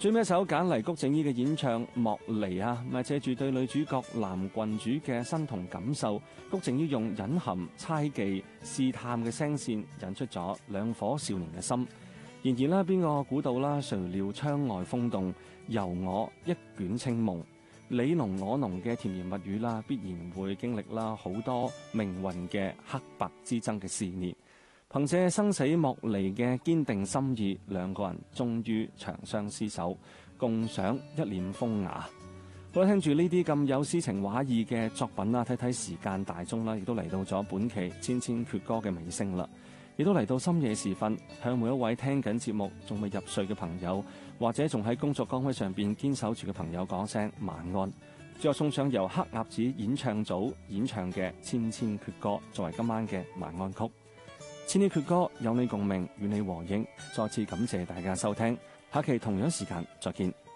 最尾一首揀嚟谷靜依嘅演唱《莫離》啊，咪借住對女主角男郡主嘅身同感受，谷靜依用隱含、猜忌、試探嘅聲線，引出咗兩顆少年嘅心。然而啦，邊個估到啦？誰料窗外風動，由我一卷清夢。你儂我儂嘅甜言蜜語啦，必然會經歷啦好多命運嘅黑白之爭嘅試煉。憑借生死莫離嘅堅定心意，兩個人終於長相廝守，共賞一臉風雅。好啦，聽住呢啲咁有詩情畫意嘅作品啦，睇睇時間大鐘啦，亦都嚟到咗本期千千闕歌嘅尾聲啦，亦都嚟到深夜時分，向每一位聽緊節目仲未入睡嘅朋友，或者仲喺工作崗位上邊堅守住嘅朋友講聲晚安。最後送上由黑鴨子演唱組演唱嘅《千千闕歌》作為今晚嘅晚安曲。千千闕歌有你共鳴，與你和應。再次感謝大家收聽，下期同樣時間再見。